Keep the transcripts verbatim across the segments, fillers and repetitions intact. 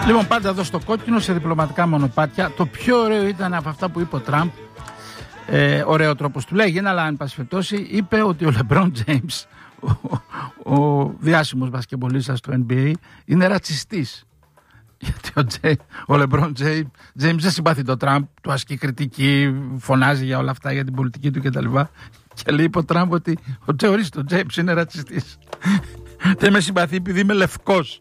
Λοιπόν, πάντα εδώ στο κόκκινο, σε διπλωματικά μονοπάτια. Το πιο ωραίο ήταν από αυτά που είπε ο Τραμπ. Ε, ωραίο τρόπος του λέγει, αλλά αν πάση περιπτώσει, είπε ότι ο Λεμπρόν Τζέιμς, ο, ο διάσημος μπασκεμπολίστας του N B A, είναι ρατσιστής. Γιατί ο, Τζέι, ο Λεμπρόν Τζέιμς δεν συμπαθεί τον Τραμπ, του ασκεί κριτική, φωνάζει για όλα αυτά, για την πολιτική του κτλ. Και λέει ο Τραμπ ότι ο Τζέιμς ο Τζέιμς είναι ρατσιστής. Δεν με συμπαθεί επειδή είμαι λευκός.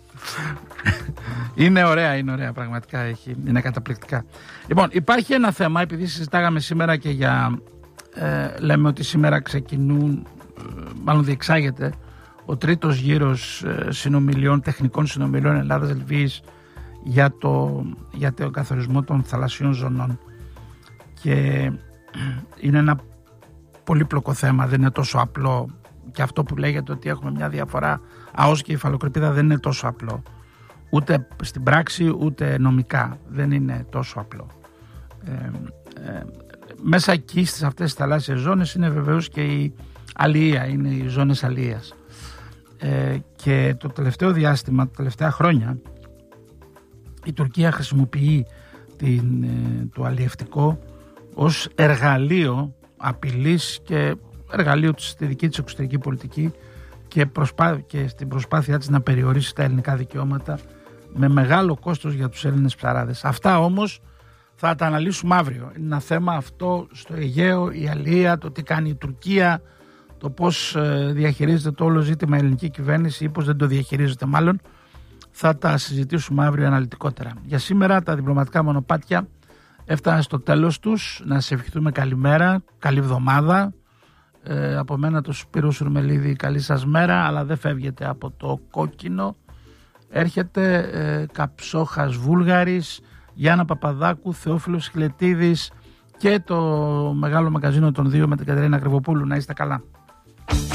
Είναι ωραία, είναι ωραία, πραγματικά έχει, είναι καταπληκτικά. Λοιπόν, υπάρχει ένα θέμα, επειδή συζητάγαμε σήμερα και για ε, λέμε ότι σήμερα ξεκινούν, ε, μάλλον διεξάγεται ο τρίτος γύρος ε, συνομιλιών, τεχνικών συνομιλιών Ελλάδας-Λιβύης για το, για το καθορισμό των θαλασσιών ζωνών, και είναι ένα πολύπλοκο θέμα, δεν είναι τόσο απλό, και αυτό που λέγεται ότι έχουμε μια διαφορά ΑΟΣ και υφαλοκρηπίδα δεν είναι τόσο απλό. Ούτε στην πράξη, ούτε νομικά. Δεν είναι τόσο απλό. Ε, ε, μέσα εκεί στις αυτές τις θαλάσσιες ζώνες είναι βεβαίως και η αλία, είναι οι ζώνες αλίας. Ε, και το τελευταίο διάστημα, τα τελευταία χρόνια, η Τουρκία χρησιμοποιεί την, ε, το αλιευτικό ως εργαλείο απειλής και εργαλείο της στη δική της εξωτερική πολιτική και, προσπά... και στην προσπάθειά της να περιορίσει τα ελληνικά δικαιώματα με μεγάλο κόστος για τους Έλληνες ψαράδες. Αυτά όμως θα τα αναλύσουμε αύριο. Είναι ένα θέμα αυτό στο Αιγαίο, η αλία, το τι κάνει η Τουρκία, το πώς διαχειρίζεται το όλο ζήτημα η ελληνική κυβέρνηση ή πώς δεν το διαχειρίζεται μάλλον. Θα τα συζητήσουμε αύριο αναλυτικότερα. Για σήμερα τα διπλωματικά μονοπάτια έφταναν στο τέλος τους. Να σε ευχηθούμε καλημέρα, καλή εβδομάδα. Ε, από μένα το Σπύρο Σουρμελίδη, καλή σας μέρα, αλλά δεν φεύγετε από το κόκκινο. Έρχεται ε, Καψόχας Βούλγαρης, Γιάννα Παπαδάκου, Θεόφιλος Χιλετίδης και το μεγάλο μαγκαζίνο των δύο με την Κατερίνα Κρυβοπούλου. Να είστε καλά.